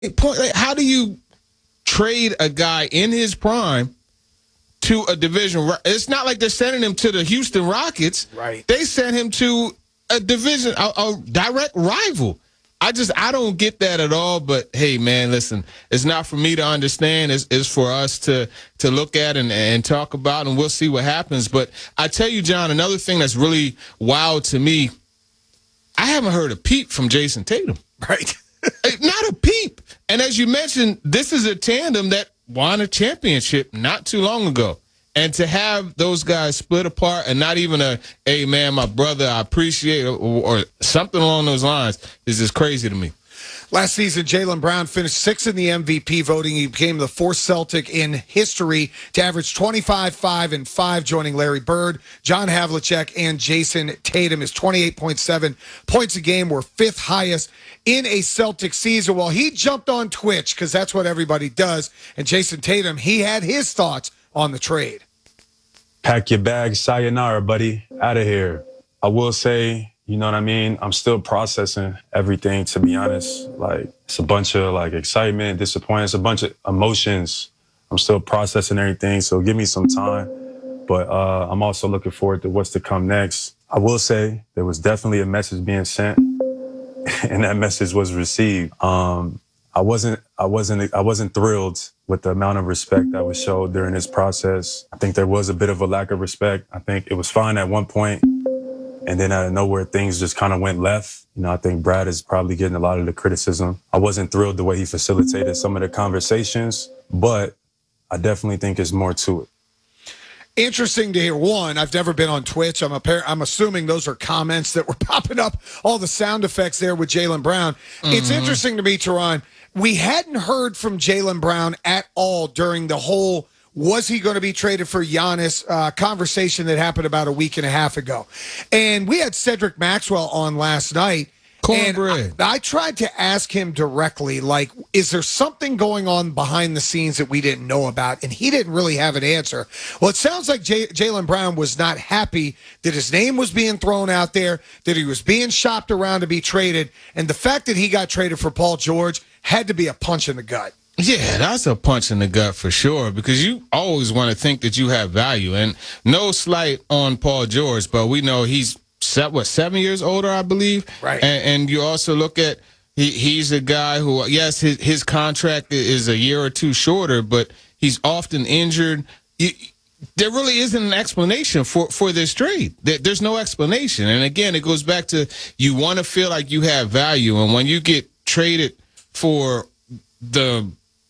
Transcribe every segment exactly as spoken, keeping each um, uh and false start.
point, like, how do you trade a guy in his prime to a division? It's not like they're sending him to the Houston Rockets. Right. They sent him to a division, a, a direct rival. I just, I don't get that at all. But hey, man, listen, it's not for me to understand. It's, it's for us to to look at and, and talk about, and we'll see what happens. But I tell you, John, another thing that's really wild to me, I haven't heard a peep from Jason Tatum. Right. Not a peep. And as you mentioned, this is a tandem that won a championship not too long ago. And to have those guys split apart and not even a, hey, man, my brother, I appreciate it, or, or something along those lines is just crazy to me. Last season, Jaylen Brown finished sixth in the M V P voting. He became the fourth Celtic in history to average twenty-five, five, and five, joining Larry Bird, John Havlicek, and Jason Tatum. His twenty-eight point seven points a game were fifth highest in a Celtic season. Well, he jumped on Twitch because that's what everybody does. And Jason Tatum, he had his thoughts on the trade. Pack your bags, sayonara, buddy. Out of here. I will say, you know what I mean? I'm still processing everything, to be honest. Like, it's a bunch of, like, excitement, disappointment. It's a bunch of emotions. I'm still processing everything, so give me some time. But uh, I'm also looking forward to what's to come next. I will say there was definitely a message being sent, and that message was received. Um, I wasn't, I wasn't, I wasn't thrilled with the amount of respect that was showed during this process. I think there was a bit of a lack of respect. I think it was fine at one point, and then out of nowhere, things just kind of went left. You know, I think Brad is probably getting a lot of the criticism. I wasn't thrilled the way he facilitated some of the conversations, but I definitely think there's more to it. Interesting to hear. One, I've never been on Twitch. I'm a par- I'm assuming those are comments that were popping up, all the sound effects there with Jaylen Brown. Mm-hmm. It's interesting to me, Teron. We hadn't heard from Jaylen Brown at all during the whole was he going to be traded for Giannis uh, conversation that happened about a week and a half ago. And we had Cedric Maxwell on last night. Cornbread. I, I tried to ask him directly, like, is there something going on behind the scenes that we didn't know about? And he didn't really have an answer. Well, it sounds like J- Jaylen Brown was not happy that his name was being thrown out there, that he was being shopped around to be traded. And the fact that he got traded for Paul George had to be a punch in the gut. Yeah, that's a punch in the gut for sure, because you always want to think that you have value. And no slight on Paul George, but we know he's Set, what, seven years older, I believe? Right. And, and you also look at, he, he's a guy who, yes, his, his contract is a year or two shorter, but he's often injured. You, there really isn't an explanation for, for this trade. There, there's no explanation. And again, it goes back to you want to feel like you have value. And when you get traded for the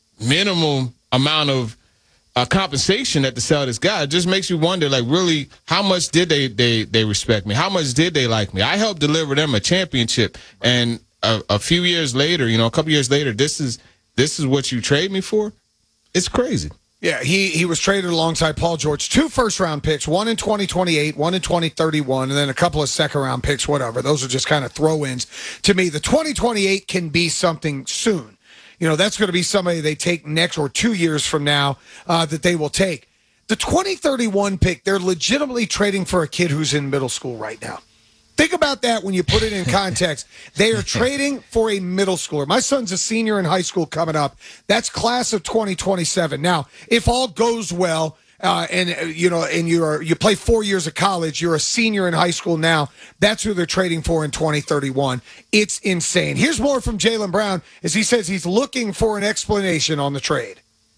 minimum amount of Uh, compensation that the Celtics got, it just makes you wonder, like, really, how much did they, they, they respect me? How much did they like me? I helped deliver them a championship, and a, a few years later, you know, a couple years later, this is this is what you trade me for? It's crazy. Yeah, he he was traded alongside Paul George. Two first-round picks, one in twenty twenty-eight, one in twenty thirty-one, and then a couple of second-round picks, whatever. Those are just kind of throw-ins to me. The twenty twenty-eight can be something soon. You know, that's going to be somebody they take next or two years from now uh, that they will take. The twenty thirty-one pick, they're legitimately trading for a kid who's in middle school right now. Think about that when you put it in context. They are trading for a middle schooler. My son's a senior in high school coming up. That's class of twenty twenty-seven. Now, if all goes well, Uh, and uh, you know, and you're you play four years of college. You're a senior in high school now. That's who they're trading for in twenty thirty-one. It's insane. Here's more from Jaylen Brown as he says he's looking for an explanation on the trade.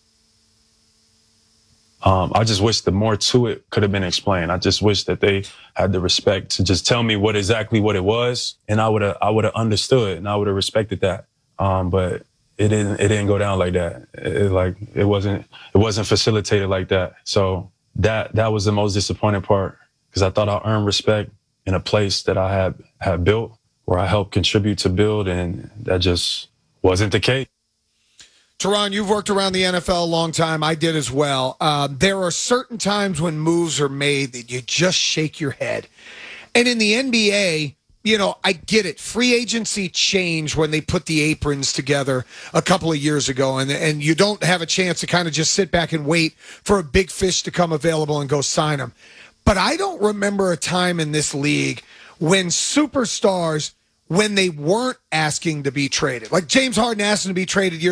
Um, I just wish that more to it could have been explained. I just wish that they had the respect to just tell me what exactly what it was, and I would have I would have understood and I would have respected that. Um, but It didn't. It didn't go down like that. It, like it wasn't. It wasn't facilitated like that. So that that was the most disappointing part, because I thought I earned respect in a place that I had had built, where I helped contribute to build, and that just wasn't the case. Teron, you've worked around the N F L a long time. I did as well. Um, there are certain times when moves are made that you just shake your head, and in the N B A. You know, I get it. Free agency changed when they put the aprons together a couple of years ago, and and you don't have a chance to kind of just sit back and wait for a big fish to come available and go sign them. But I don't remember a time in this league when superstars when they weren't asking to be traded. Like James Harden asked him to be traded years